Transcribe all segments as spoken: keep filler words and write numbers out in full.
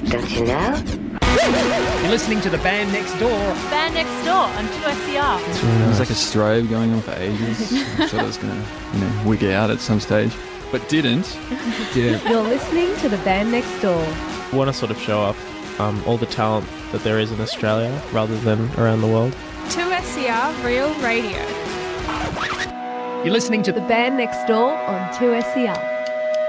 Don't you know? You're listening to The Band Next Door. Band Next Door on two S C R. It was like a strobe going on for ages. I thought it was going to, you know, wig out at some stage, but didn't. Didn't. You're listening to The Band Next Door. I want to sort of show off um, all the talent that there is in Australia rather than around the world. two S C R Real Radio. You're listening to The Band Next Door on two S C R.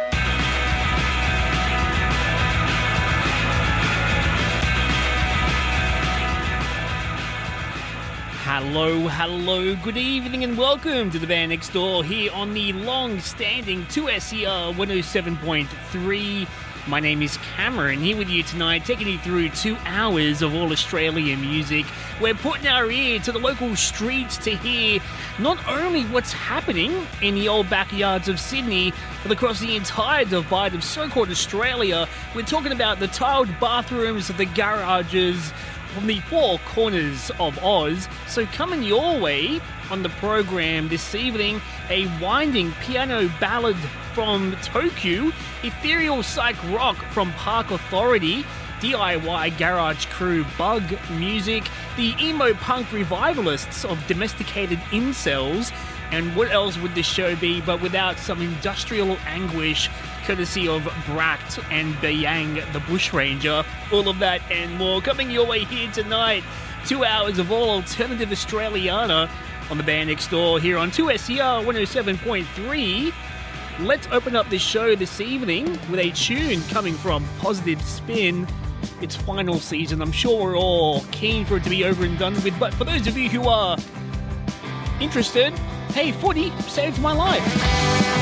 Hello, hello, good evening and welcome to The Band Next Door here on the long-standing two S C R one oh seven point three. My name is Cameron, here with you tonight, taking you through two hours of all Australian music. We're putting our ear to the local streets to hear not only what's happening in the old backyards of Sydney, but across the entire divide of so-called Australia. We're talking about the tiled bathrooms, the garages, from the four corners of Oz. So coming your way on the program this evening, a winding piano ballad from Tokyo, ethereal psych rock from Park Authority, D I Y garage crew Bug Music, the emo punk revivalists of Domesticated Incels, and what else would this show be but without some industrial anguish courtesy of Bract and Bayang the Bushranger. All of that and more coming your way here tonight. Two hours of all alternative Australiana on The Band Next Door here on two S C R one oh seven point three. Let's open up this show this evening with a tune coming from Positive Spin. It's final season. I'm sure we're all keen for it to be over and done with, but for those of you who are interested, hey, footy saved my life.